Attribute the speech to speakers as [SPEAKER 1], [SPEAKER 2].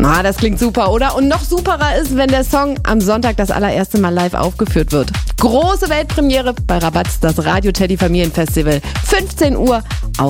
[SPEAKER 1] Ah, das klingt super, oder? Und noch superer ist, wenn der Song am Sonntag das allererste Mal live aufgeführt wird. Große Weltpremiere bei Rabatz, das Radio Teddy Familienfestival. 15 Uhr